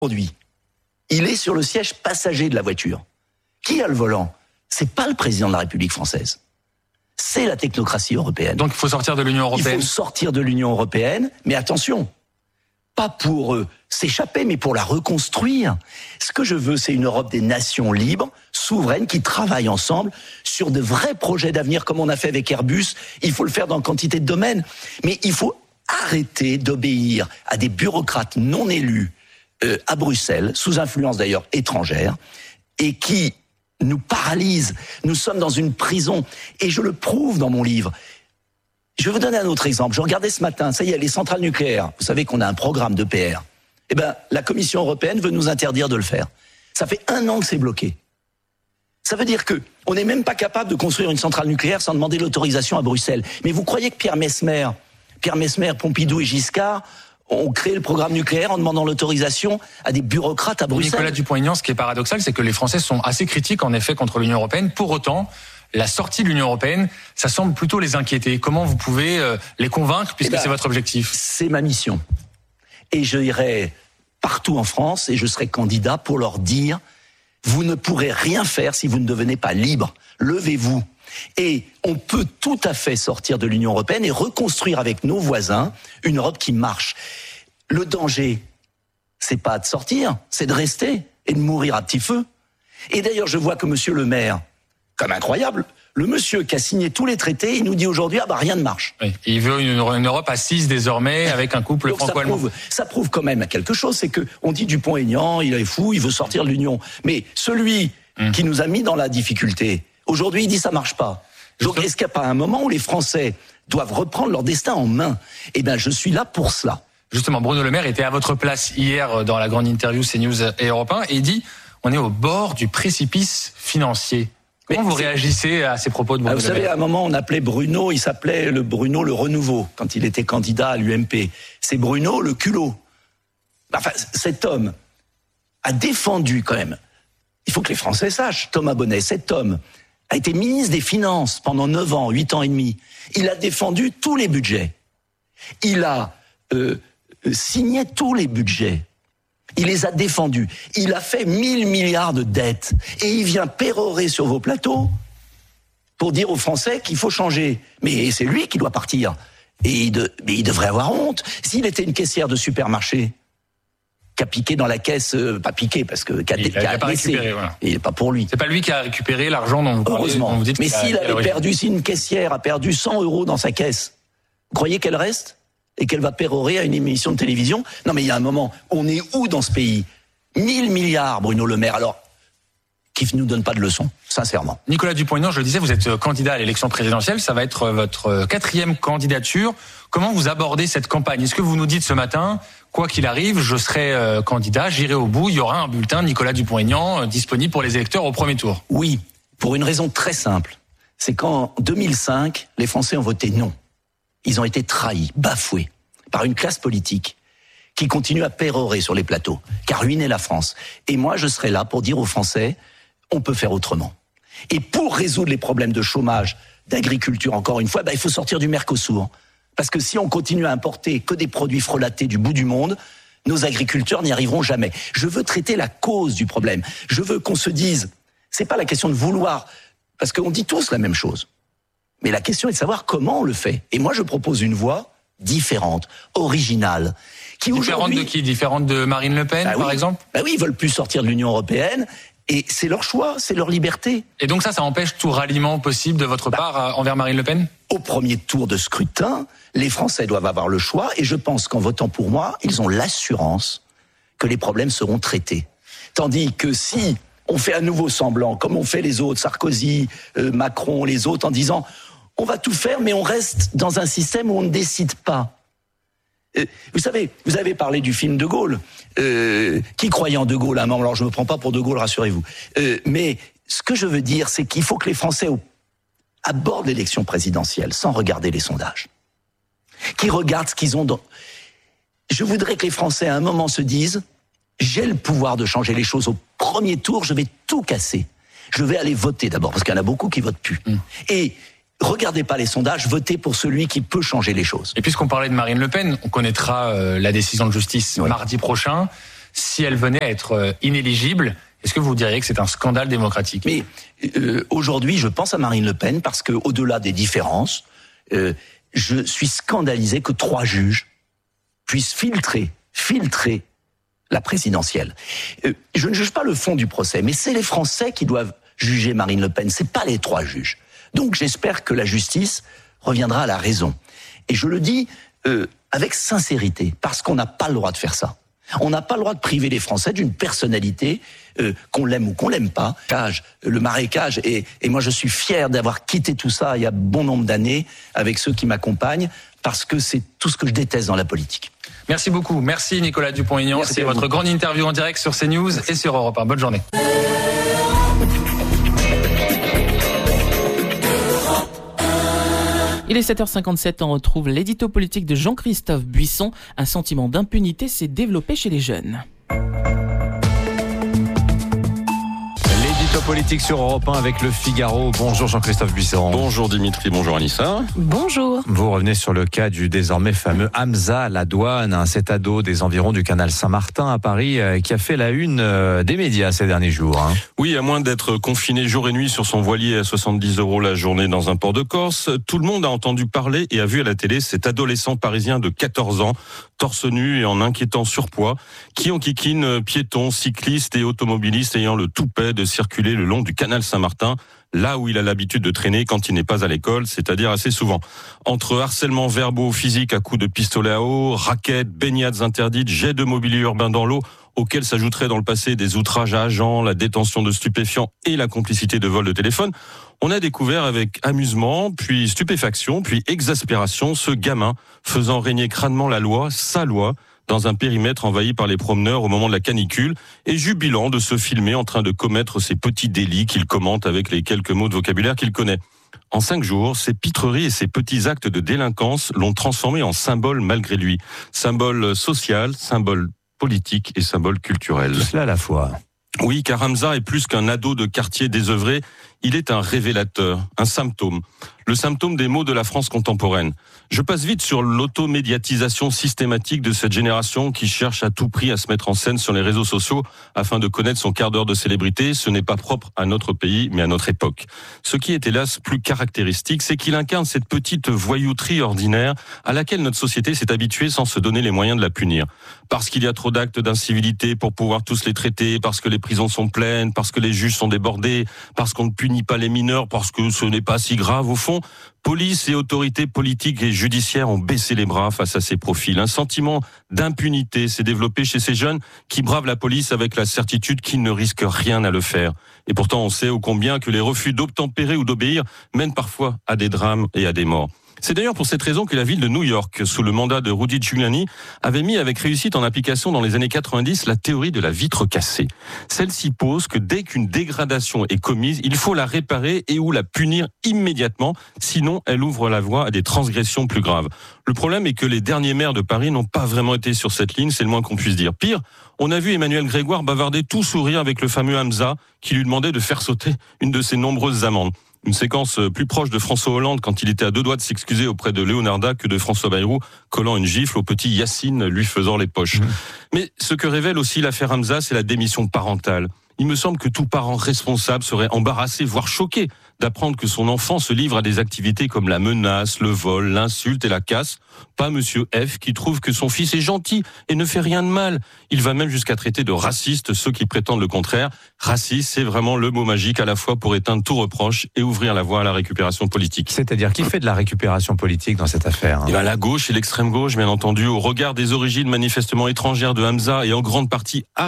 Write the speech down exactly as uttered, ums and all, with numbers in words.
Aujourd'hui, il est sur le siège passager de la voiture. Qui a le volant ? C'est pas le président de la République française. C'est la technocratie européenne. Donc il faut sortir de l'Union européenne. Il faut sortir de l'Union européenne, mais attention, pas pour euh, s'échapper, mais pour la reconstruire. Ce que je veux, c'est une Europe des nations libres, souveraines, qui travaillent ensemble sur de vrais projets d'avenir, comme on a fait avec Airbus. Il faut le faire dans quantité de domaines, mais il faut arrêter d'obéir à des bureaucrates non élus euh, à Bruxelles, sous influence d'ailleurs étrangère, et qui nous paralysent. Nous sommes dans une prison, et je le prouve dans mon livre. Je vais vous donner un autre exemple. Je regardais ce matin, ça y est, les centrales nucléaires. Vous savez qu'on a un programme d'E P R. Eh ben, la Commission européenne veut nous interdire de le faire. Ça fait un an que c'est bloqué. Ça veut dire que on n'est même pas capable de construire une centrale nucléaire sans demander l'autorisation à Bruxelles. Mais vous croyez que Pierre Messmer, Pierre Messmer, Pompidou et Giscard ont créé le programme nucléaire en demandant l'autorisation à des bureaucrates à Bruxelles? Nicolas Dupont-Aignan, ce qui est paradoxal, c'est que les Français sont assez critiques, en effet, contre l'Union européenne. Pour autant, la sortie de l'Union européenne, ça semble plutôt les inquiéter. Comment vous pouvez euh, les convaincre, puisque eh ben, c'est votre objectif? C'est ma mission. Et je irai partout en France et je serai candidat pour leur dire « Vous ne pourrez rien faire si vous ne devenez pas libre. Levez-vous ». Et on peut tout à fait sortir de l'Union européenne et reconstruire avec nos voisins une Europe qui marche. Le danger, c'est pas de sortir, c'est de rester et de mourir à petit feu. Et d'ailleurs, je vois que monsieur le maire, comme incroyable, le monsieur qui a signé tous les traités, il nous dit aujourd'hui, ah bah rien ne marche. Oui, il veut une, une Europe assise désormais avec un couple franco-allemand. Ça prouve, ça prouve quand même quelque chose, c'est que on dit Dupont-Aignan, il est fou, il veut sortir de l'Union. Mais celui hum. qui nous a mis dans la difficulté, aujourd'hui il dit ça marche pas. Donc est-ce qu'il n'y a pas un moment où les Français doivent reprendre leur destin en main? Eh bien je suis là pour cela. Justement, Bruno Le Maire était à votre place hier dans la grande interview CNews et Europe un et il dit on est au bord du précipice financier. Comment vous réagissez à ces propos de Bruno ah, Vous savez, à un moment, on appelait Bruno, il s'appelait le Bruno le Renouveau, quand il était candidat à l'U M P. C'est Bruno le culot. Enfin, cet homme a défendu quand même. Il faut que les Français sachent, Thomas Bonnet, cet homme a été ministre des Finances pendant neuf ans, huit ans et demi. Il a défendu tous les budgets. Il a euh, signé tous les budgets. Il les a défendus. Il a fait mille milliards de dettes. Et il vient pérorer sur vos plateaux pour dire aux Français qu'il faut changer. Mais c'est lui qui doit partir. Et il, de, mais il devrait avoir honte. S'il était une caissière de supermarché, qui a piqué dans la caisse, euh, pas piqué, parce que qui a, il qui a pas laissé, récupéré, voilà. Et pas pour lui. C'est pas lui qui a récupéré l'argent dont vous parlez. Heureusement. Dont vous dites mais s'il a, avait perdu, si une caissière a perdu cent euros dans sa caisse, vous croyez qu'elle reste? Et qu'elle va pérorer à une émission de télévision? Non mais il y a un moment, on est où dans ce pays? Mille milliards, Bruno Le Maire. Alors, qui ne nous donne pas de leçons, sincèrement. Nicolas Dupont-Aignan, je le disais, vous êtes candidat à l'élection présidentielle, ça va être votre quatrième candidature. Comment vous abordez cette campagne? Est-ce que vous nous dites ce matin, quoi qu'il arrive, je serai euh, candidat, j'irai au bout, il y aura un bulletin Nicolas Dupont-Aignan euh, disponible pour les électeurs au premier tour? Oui, pour une raison très simple. C'est qu'en deux mille cinq, les Français ont voté non. Ils ont été trahis, bafoués par une classe politique qui continue à pérorer sur les plateaux, qui a ruiné la France. Et moi, je serai là pour dire aux Français, on peut faire autrement. Et pour résoudre les problèmes de chômage, d'agriculture, encore une fois, bah, il faut sortir du Mercosur. Parce que si on continue à importer que des produits frelatés du bout du monde, nos agriculteurs n'y arriveront jamais. Je veux traiter la cause du problème. Je veux qu'on se dise, c'est pas la question de vouloir, parce qu'on dit tous la même chose. Mais la question est de savoir comment on le fait. Et moi, je propose une voie différente, originale. Qui différente de qui? Différente de Marine Le Pen, bah par oui, exemple? Bah oui, ils veulent plus sortir de l'Union européenne. Et c'est leur choix, c'est leur liberté. Et donc ça, ça empêche tout ralliement possible de votre bah, part envers Marine Le Pen? Au premier tour de scrutin, les Français doivent avoir le choix. Et je pense qu'en votant pour moi, ils ont l'assurance que les problèmes seront traités. Tandis que si on fait à nouveau semblant, comme on fait les autres, Sarkozy, euh, Macron, les autres, en disant on va tout faire, mais on reste dans un système où on ne décide pas. Euh, vous savez, vous avez parlé du film De Gaulle. Euh, qui croyait en De Gaulle à un moment? Alors je ne me prends pas pour De Gaulle, rassurez-vous. Euh, mais ce que je veux dire, c'est qu'il faut que les Français abordent l'élection présidentielle sans regarder les sondages. Qu'ils regardent ce qu'ils ont dans... Je voudrais que les Français à un moment se disent j'ai le pouvoir de changer les choses au premier tour, je vais tout casser. Je vais aller voter d'abord, parce qu'il y en a beaucoup qui votent plus. Mmh. Et regardez pas les sondages, votez pour celui qui peut changer les choses. Et puisqu'on parlait de Marine Le Pen, on connaîtra euh, la décision de justice oui. mardi prochain. si elle venait à être inéligible, est-ce que vous diriez que c'est un scandale démocratique ? Mais euh, aujourd'hui, je pense à Marine Le Pen parce que, au-delà des différences, euh, je suis scandalisé que trois juges puissent filtrer, filtrer la présidentielle. Euh, je ne juge pas le fond du procès, mais c'est les Français qui doivent juger Marine Le Pen. C'est pas les trois juges. Donc, j'espère que la justice reviendra à la raison. Et je le dis euh, avec sincérité, parce qu'on n'a pas le droit de faire ça. On n'a pas le droit de priver les Français d'une personnalité, euh, qu'on l'aime ou qu'on l'aime pas. Le marécage, et, et moi je suis fier d'avoir quitté tout ça il y a bon nombre d'années avec ceux qui m'accompagnent, parce que c'est tout ce que je déteste dans la politique. Merci beaucoup. Merci Nicolas Dupont-Aignan. C'était votre grande interview en direct sur CNews et sur Europe un. Bonne journée. Il est sept heures cinquante-sept, on retrouve l'édito politique de Jean-Christophe Buisson. Un sentiment d'impunité s'est développé chez les jeunes. L'édito politique sur Europe un avec Le Figaro. Bonjour Jean-Christophe Buisson. Bonjour Dimitri, bonjour Anissa. Bonjour. Vous revenez sur le cas du désormais fameux Hamza Ladouane, cet ado des environs du canal Saint-Martin à Paris qui a fait la une des médias ces derniers jours. Oui, à moins d'être confiné jour et nuit sur son voilier à soixante-dix euros la journée dans un port de Corse, tout le monde a entendu parler et a vu à la télé cet adolescent parisien de quatorze ans, torse nu et en inquiétant surpoids, qui enquiquine piétons, cyclistes et automobilistes ayant le toupet de circuler le long du canal Saint-Martin, là où il a l'habitude de traîner quand il n'est pas à l'école, c'est-à-dire assez souvent. Entre harcèlement verbaux, physique à coups de pistolet à eau, raquettes, baignades interdites, jets de mobilier urbain dans l'eau, auxquels s'ajouteraient dans le passé des outrages à agents, la détention de stupéfiants et la complicité de vol de téléphone, on a découvert avec amusement, puis stupéfaction, puis exaspération, ce gamin faisant régner crânement la loi, sa loi, dans un périmètre envahi par les promeneurs au moment de la canicule, et jubilant de se filmer en train de commettre ces petits délits qu'il commente avec les quelques mots de vocabulaire qu'il connaît. En cinq jours, ces pitreries et ces petits actes de délinquance l'ont transformé en symbole malgré lui. Symbole social, symbole politique et symbole culturel. Tout cela à la fois. Oui, car Hamza est plus qu'un ado de quartier désœuvré, il est un révélateur, un symptôme. Le symptôme des maux de la France contemporaine. Je passe vite sur l'automédiatisation systématique de cette génération qui cherche à tout prix à se mettre en scène sur les réseaux sociaux afin de connaître son quart d'heure de célébrité. Ce n'est pas propre à notre pays, mais à notre époque. Ce qui est hélas plus caractéristique, c'est qu'il incarne cette petite voyouterie ordinaire à laquelle notre société s'est habituée sans se donner les moyens de la punir. Parce qu'il y a trop d'actes d'incivilité pour pouvoir tous les traiter, parce que les prisons sont pleines, parce que les juges sont débordés, parce qu'on ne punit pas les mineurs, parce que ce n'est pas si grave au fond. Police et autorités politiques et judiciaires ont baissé les bras face à ces profils. Un sentiment d'impunité s'est développé chez ces jeunes qui bravent la police avec la certitude qu'ils ne risquent rien à le faire. Et pourtant, on sait ô combien que les refus d'obtempérer ou d'obéir mènent parfois à des drames et à des morts. C'est d'ailleurs pour cette raison que la ville de New York, sous le mandat de Rudy Giuliani, avait mis avec réussite en application dans les années quatre-vingt-dix la théorie de la vitre cassée. Celle-ci pose que dès qu'une dégradation est commise, il faut la réparer et ou la punir immédiatement, sinon elle ouvre la voie à des transgressions plus graves. Le problème est que les derniers maires de Paris n'ont pas vraiment été sur cette ligne, c'est le moins qu'on puisse dire. Pire, on a vu Emmanuel Grégoire bavarder tout sourire avec le fameux Hamza qui lui demandait de faire sauter une de ses nombreuses amendes. Une séquence plus proche de François Hollande quand il était à deux doigts de s'excuser auprès de Leonarda que de François Bayrou collant une gifle au petit Yacine lui faisant les poches. Mmh. Mais ce que révèle aussi l'affaire Hamza, c'est la démission parentale. Il me semble que tout parent responsable serait embarrassé, voire choqué, d'apprendre que son enfant se livre à des activités comme la menace, le vol, l'insulte et la casse. Pas Monsieur F qui trouve que son fils est gentil et ne fait rien de mal. Il va même jusqu'à traiter de raciste ceux qui prétendent le contraire. Raciste, c'est vraiment le mot magique à la fois pour éteindre tout reproche et ouvrir la voie à la récupération politique. C'est-à-dire, qui fait de la récupération politique dans cette affaire hein? Et ben, la gauche et l'extrême gauche, bien entendu, au regard des origines manifestement étrangères de Hamza et en grande partie